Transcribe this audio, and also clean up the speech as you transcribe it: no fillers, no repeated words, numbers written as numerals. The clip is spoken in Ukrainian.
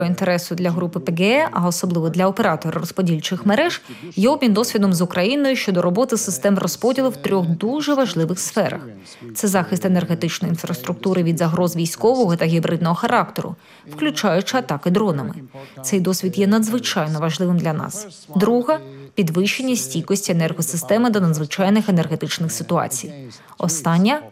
інтересу для групи ПГЕ, а особливо для оператора розподільчих мереж, є обмін досвідом з Україною щодо роботи систем розподілу в 3 дуже важливих сферах. Це захист енергетичної інфраструктури від загроз військового та гібридного характеру, включаючи атаки дронами. Цей досвід є надзвичайно важливим для нас. Друга – підвищення стійкості енергосистеми до надзвичайних енергетичних ситуацій. Остання